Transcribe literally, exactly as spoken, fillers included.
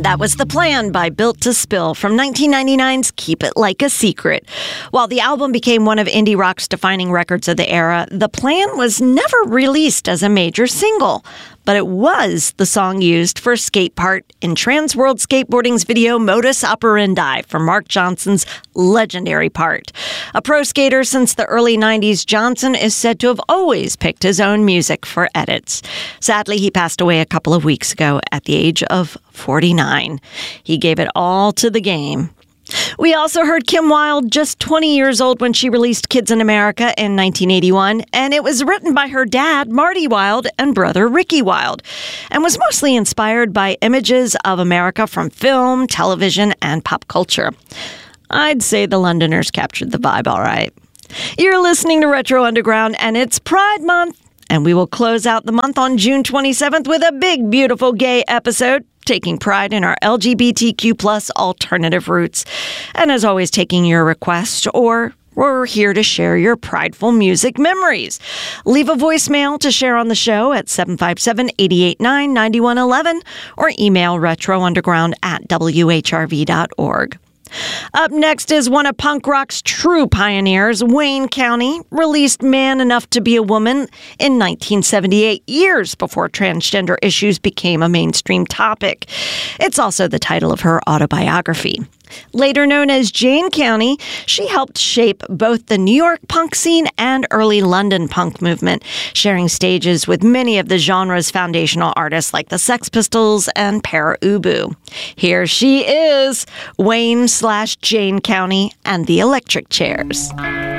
That was The Plan by Built to Spill from nineteen ninety-nine's Keep It Like a Secret. While the album became one of indie rock's defining records of the era, The Plan was never released as a major single. But it was the song used for Skate Part in Trans World Skateboarding's video Modus Operandi for Mark Johnson's legendary part. A pro skater since the early nineties, Johnson is said to have always picked his own music for edits. Sadly, he passed away a couple of weeks ago at the age of forty-nine. He gave it all to the game. We also heard Kim Wilde, just twenty years old when she released Kids in America in nineteen eighty-one, and it was written by her dad, Marty Wilde, and brother, Ricky Wilde, and was mostly inspired by images of America from film, television, and pop culture. I'd say the Londoners captured the vibe all right. You're listening to Retro Underground, and it's Pride Month, and we will close out the month on June twenty-seventh with a big, beautiful gay episode, taking pride in our L G B T Q plus alternative roots. And as always, taking your requests, or we're here to share your prideful music memories. Leave a voicemail to share on the show at seven five seven, eight eight nine, nine one one one or email retrounderground at w h r v dot org. Up next is one of punk rock's true pioneers, Wayne County, released Man Enough to Be a Woman in nineteen seventy-eight, years before transgender issues became a mainstream topic. It's also the title of her autobiography. Later known as Jane County, she helped shape both the New York punk scene and early London punk movement, sharing stages with many of the genre's foundational artists like the Sex Pistols and Pere Ubu. Here she is, Wayne slash Jane County and the Electric Chairs.